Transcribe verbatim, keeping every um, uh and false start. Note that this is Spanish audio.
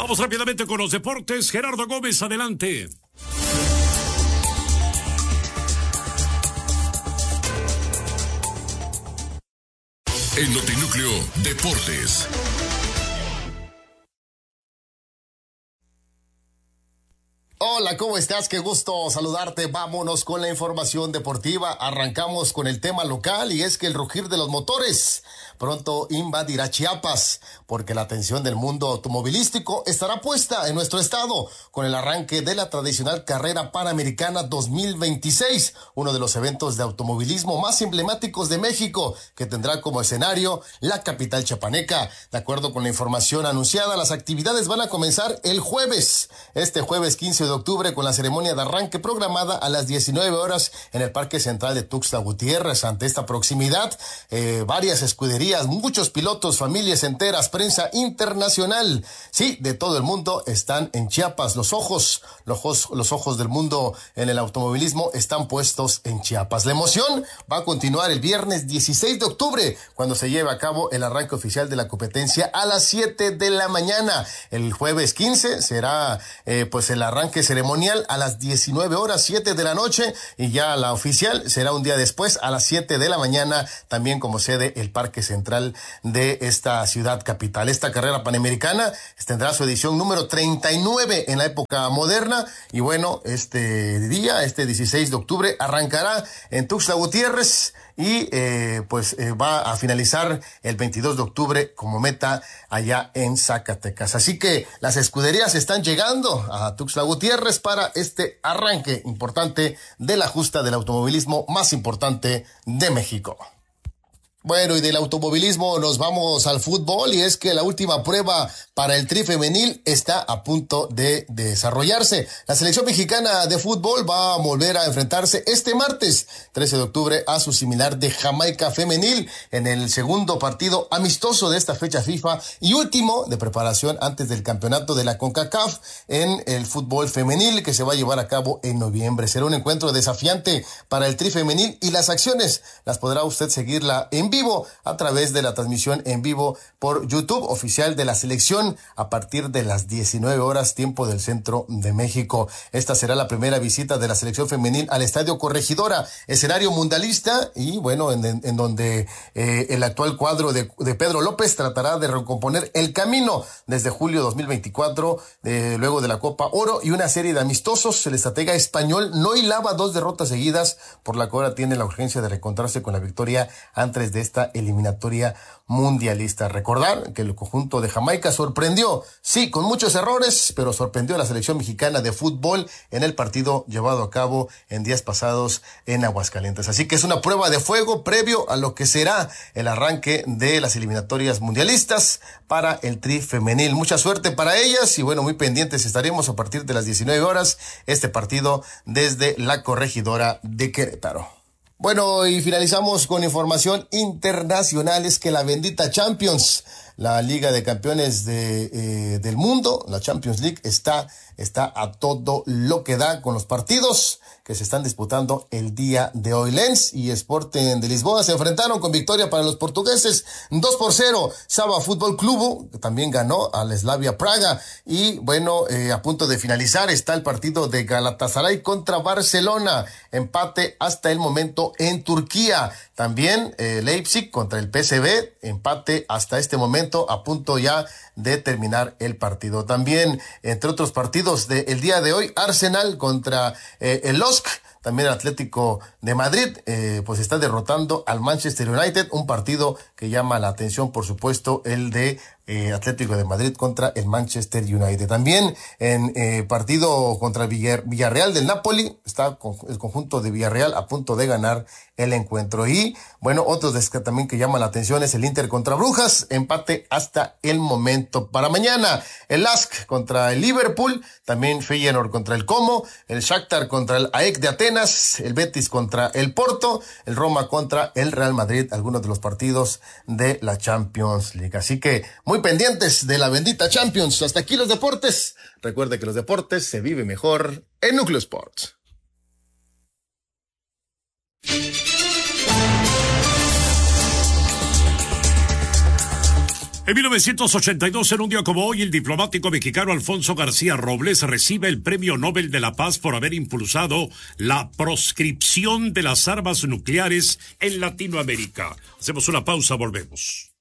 Vamos rápidamente con los deportes. Gerardo Gómez, adelante. El Notinúcleo Deportes. Hola, ¿cómo estás? Qué gusto saludarte. Vámonos con la información deportiva. Arrancamos con el tema local y es que el rugir de los motores pronto invadirá Chiapas porque la atención del mundo automovilístico estará puesta en nuestro estado con el arranque de la tradicional Carrera Panamericana dos mil veintiséis, uno de los eventos de automovilismo más emblemáticos de México que tendrá como escenario la capital chiapaneca. De acuerdo con la información anunciada, las actividades van a comenzar el jueves, este jueves quince de octubre, con la ceremonia de arranque programada a las diecinueve horas en el Parque Central de Tuxtla Gutiérrez. Ante esta proximidad, eh, varias escuderías, muchos pilotos, familias enteras, prensa internacional, sí, de todo el mundo están en Chiapas. Los ojos, los ojos, los ojos del mundo en el automovilismo están puestos en Chiapas. La emoción va a continuar el viernes dieciséis de octubre, cuando se lleve a cabo el arranque oficial de la competencia a las siete de la mañana. El jueves quince será eh, pues el arranque ceremonial a las diecinueve horas, siete de la noche, y ya la oficial será un día después a las siete de la mañana, también como sede el Parque Central de esta ciudad capital. Esta carrera panamericana tendrá su edición número treinta y nueve en la época moderna, y bueno, este día, este dieciséis de octubre, arrancará en Tuxtla Gutiérrez y eh, pues eh, va a finalizar el veintidós de octubre como meta allá en Zacatecas. Así que las escuderías están llegando a Tuxtla Gutiérrez para este arranque importante de la justa del automovilismo más importante de México. Bueno, y del automovilismo nos vamos al fútbol, y es que la última prueba para el Tri femenil está a punto de desarrollarse. La selección mexicana de fútbol va a volver a enfrentarse este martes, trece de octubre, a su similar de Jamaica femenil en el segundo partido amistoso de esta fecha FIFA y último de preparación antes del campeonato de la CONCACAF en el fútbol femenil, que se va a llevar a cabo en noviembre. Será un encuentro desafiante para el Tri femenil, y las acciones las podrá usted seguirla en vivo vivo a través de la transmisión en vivo por YouTube oficial de la selección a partir de las diecinueve horas tiempo del centro de México. Esta será la primera visita de la selección femenil al Estadio Corregidora, escenario mundialista, y bueno, en, en, en donde eh, el actual cuadro de, de Pedro López tratará de recomponer el camino desde julio dos mil veinticuatro, eh, luego de la Copa Oro y una serie de amistosos. El estratega español no hilaba dos derrotas seguidas, por la que ahora tiene la urgencia de reencontrarse con la victoria antes de esta eliminatoria mundialista. Recordar que el conjunto de Jamaica sorprendió, sí, con muchos errores, pero sorprendió a la selección mexicana de fútbol en el partido llevado a cabo en días pasados en Aguascalientes. Así que es una prueba de fuego previo a lo que será el arranque de las eliminatorias mundialistas para el Tri femenil. Mucha suerte para ellas y bueno, muy pendientes estaremos a partir de las diecinueve horas este partido desde la Corregidora de Querétaro. Bueno, y finalizamos con información internacional. Es que la bendita Champions, la Liga de Campeones de, eh, del mundo, la Champions League, está, está a todo lo que da con los partidos que se están disputando el día de hoy. Lens y Sporting de Lisboa se enfrentaron con victoria para los portugueses, dos por cero. Saba Fútbol Club también ganó al Slavia Praga. Y bueno, eh, a punto de finalizar está el partido de Galatasaray contra Barcelona. Empate hasta el momento en Turquía. También eh, Leipzig contra el P S V. Empate hasta este momento, a punto ya de terminar el partido. También, entre otros partidos del día de hoy, Arsenal contra eh, el L O S C. También el Atlético de Madrid, eh, pues está derrotando al Manchester United, un partido que llama la atención, por supuesto, el de eh, Atlético de Madrid contra el Manchester United. También en eh, partido contra el Villar, Villarreal del Napoli, está con, el conjunto de Villarreal a punto de ganar el encuentro. Y bueno, otros que también que llaman la atención es el Inter contra Brujas, empate hasta el momento. Para mañana, el L A S K contra el Liverpool, también Feyenoord contra el Como, el Shakhtar contra el A E K de Atenas, el Betis contra el Porto, el Roma contra el Real Madrid, algunos de los partidos de la Champions League. Así que muy pendientes de la bendita Champions. Hasta aquí los deportes. Recuerde que los deportes se vive mejor en Núcleo Sports. En mil novecientos ochenta y dos, en un día como hoy, el diplomático mexicano Alfonso García Robles recibe el Premio Nobel de la Paz por haber impulsado la proscripción de las armas nucleares en Latinoamérica. Hacemos una pausa, volvemos.